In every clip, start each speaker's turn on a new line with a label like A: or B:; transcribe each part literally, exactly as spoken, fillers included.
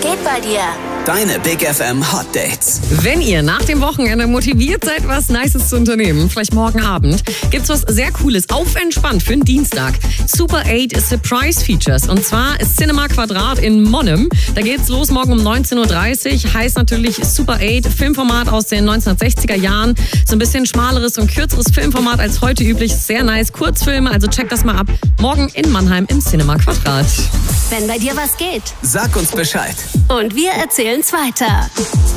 A: geht bei dir?
B: Deine Big F M Hot Dates.
C: Wenn ihr nach dem Wochenende motiviert seid, was Nices zu unternehmen, vielleicht morgen Abend, gibt's was sehr Cooles, auf entspannt für den Dienstag. Super acht Surprise Features. Und zwar Cinema Quadrat in Monnem. Da geht's los morgen um neunzehn Uhr dreißig. Heißt natürlich Super acht, Filmformat aus den neunzehnhundertsechziger Jahren. So ein bisschen schmaleres und kürzeres Filmformat als heute üblich. Sehr nice. Kurzfilme, also checkt das mal ab. Morgen in Mannheim im Cinema Quadrat.
A: Wenn bei dir was geht.
B: Sag uns Bescheid.
A: Und wir erzählen's weiter.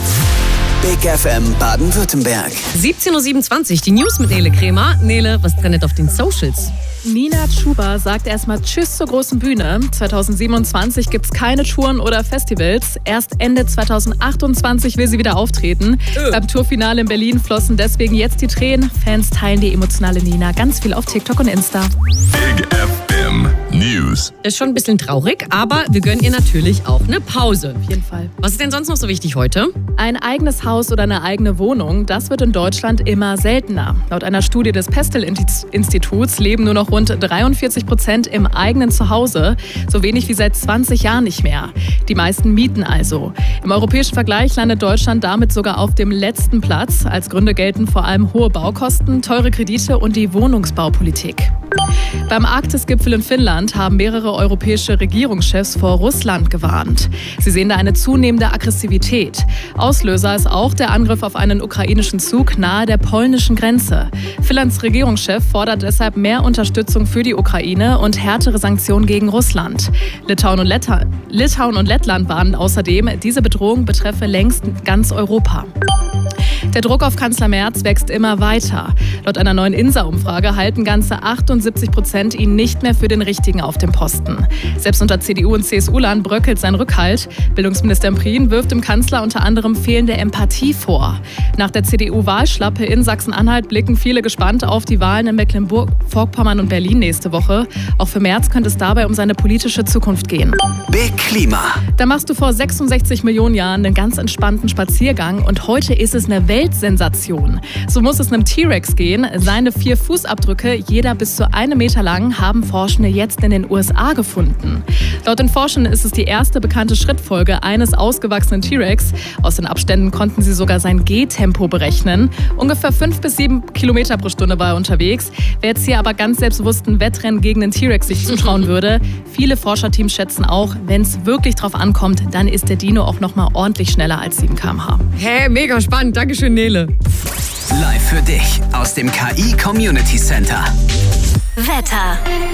B: Big F M Baden-Württemberg.
C: siebzehn Uhr siebenundzwanzig, die News mit Nele Kremer. Nele, was trendet auf den Socials?
D: Nina Chuba sagt erstmal Tschüss zur großen Bühne. zwanzig siebenundzwanzig gibt's keine Touren oder Festivals. Erst Ende zwanzig achtundzwanzig will sie wieder auftreten. Äh. Beim Tourfinale in Berlin flossen deswegen jetzt die Tränen. Fans teilen die emotionale Nina ganz viel auf TikTok und Insta.
E: Big F M News.
C: Ist schon ein bisschen traurig, aber wir gönnen ihr natürlich auch eine Pause.
D: Auf jeden Fall.
C: Was ist denn sonst noch so wichtig heute?
D: Ein eigenes Haus oder eine eigene Wohnung, das wird in Deutschland immer seltener. Laut einer Studie des Pestel-Instituts leben nur noch rund dreiundvierzig Prozent im eigenen Zuhause, so wenig wie seit zwanzig Jahren nicht mehr. Die meisten mieten also. Im europäischen Vergleich landet Deutschland damit sogar auf dem letzten Platz. Als Gründe gelten vor allem hohe Baukosten, teure Kredite und die Wohnungsbaupolitik. Beim Arktisgipfel in Finnland haben mehrere europäische Regierungschefs vor Russland gewarnt. Sie sehen da eine zunehmende Aggressivität. Auslöser ist auch der Angriff auf einen ukrainischen Zug nahe der polnischen Grenze. Finnlands Regierungschef fordert deshalb mehr Unterstützung für die Ukraine und härtere Sanktionen gegen Russland. Litauen und, Letta- Litauen und Lettland warnen außerdem, diese Bedrohung betreffe längst ganz Europa. Der Druck auf Kanzler Merz wächst immer weiter. Laut einer neuen INSA-Umfrage halten ganze achtundsiebzig Prozent ihn nicht mehr für den Richtigen auf dem Posten. Selbst unter C D U- und C S U-Lern bröckelt sein Rückhalt. Bildungsminister Prien wirft dem Kanzler unter anderem fehlende Empathie vor. Nach der C D U-Wahlschlappe in Sachsen-Anhalt blicken viele gespannt auf die Wahlen in Mecklenburg-Vorpommern und Berlin nächste Woche. Auch für Merz könnte es dabei um seine politische Zukunft gehen.
B: Big Klima.
D: Da machst du vor sechsundsechzig Millionen Jahren einen ganz entspannten Spaziergang und heute ist es eine Weltsensation. So muss es einem T-Rex gehen. Seine vier Fußabdrücke, jeder bis zu einem Meter lang, haben Forschende jetzt in den U S A gefunden. Laut den Forschern ist es die erste bekannte Schrittfolge eines ausgewachsenen T-Rex. Aus den Abständen konnten sie sogar sein Gehtempo berechnen. Ungefähr fünf bis sieben Kilometer pro Stunde war er unterwegs. Wer jetzt hier aber ganz selbstbewusst ein Wettrennen gegen den T-Rex sich zuschauen würde, viele Forscherteams schätzen auch, wenn es wirklich drauf ankommt, dann ist der Dino auch noch mal ordentlich schneller als sieben Kilometer pro Stunde.
C: Hä, hey, mega spannend. Dankeschön, Nele.
B: Live für dich aus dem K I Community Center.
A: Wetter.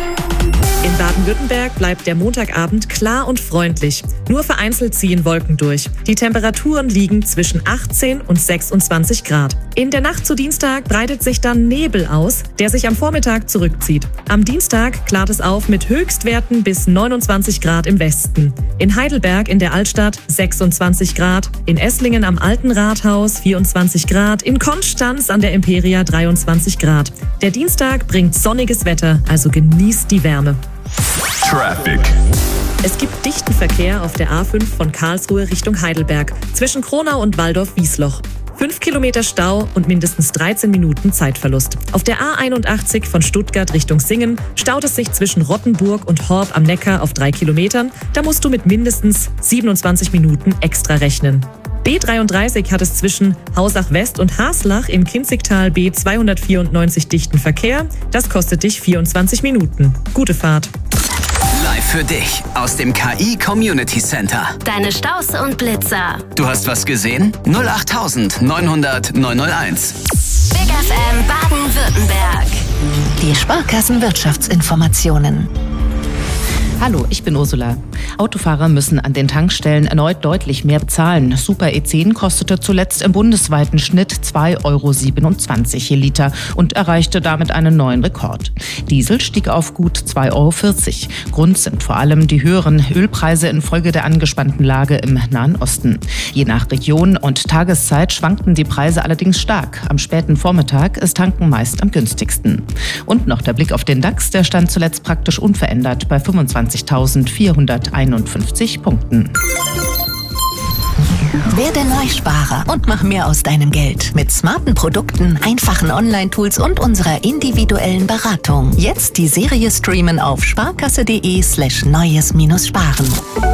F: In Baden-Württemberg bleibt der Montagabend klar und freundlich. Nur vereinzelt ziehen Wolken durch. Die Temperaturen liegen zwischen achtzehn und sechsundzwanzig Grad. In der Nacht zu Dienstag breitet sich dann Nebel aus, der sich am Vormittag zurückzieht. Am Dienstag klart es auf mit Höchstwerten bis neunundzwanzig Grad im Westen. In Heidelberg in der Altstadt sechsundzwanzig Grad, in Esslingen am Alten Rathaus vierundzwanzig Grad, in Konstanz an der Imperia dreiundzwanzig Grad. Der Dienstag bringt sonniges Wetter, also genießt die Wärme.
E: Traffic.
F: Es gibt dichten Verkehr auf der A fünf von Karlsruhe Richtung Heidelberg, zwischen Kronau und Waldorf-Wiesloch. Fünf Kilometer Stau und mindestens dreizehn Minuten Zeitverlust. Auf der A einundachtzig von Stuttgart Richtung Singen staut es sich zwischen Rottenburg und Horb am Neckar auf drei Kilometern. Da musst du mit mindestens siebenundzwanzig Minuten extra rechnen. B dreiunddreißig hat es zwischen Hausach West und Haslach im Kinzigtal B zweihundertvierundneunzig dichten Verkehr. Das kostet dich vierundzwanzig Minuten. Gute Fahrt.
B: Live für dich aus dem K I Community Center.
A: Deine Staus und Blitzer.
B: Du hast was gesehen? null acht neun hundert neunhunderteins.
A: Big F M Baden-Württemberg.
G: Die Sparkassenwirtschaftsinformationen.
H: Hallo, ich bin Ursula. Autofahrer müssen an den Tankstellen erneut deutlich mehr bezahlen. Super E zehn kostete zuletzt im bundesweiten Schnitt zwei Euro siebenundzwanzig je Liter und erreichte damit einen neuen Rekord. Diesel stieg auf gut zwei Euro vierzig. Grund sind vor allem die höheren Ölpreise infolge der angespannten Lage im Nahen Osten. Je nach Region und Tageszeit schwankten die Preise allerdings stark. Am späten Vormittag ist Tanken meist am günstigsten. Und noch der Blick auf den DAX, der stand zuletzt praktisch unverändert bei fünfundzwanzigtausendvierhunderteinundfünfzig Punkten.
G: Werde Neusparer und mach mehr aus deinem Geld. Mit smarten Produkten, einfachen Online-Tools und unserer individuellen Beratung. Jetzt die Serie streamen auf sparkasse.de slash neues minus sparen.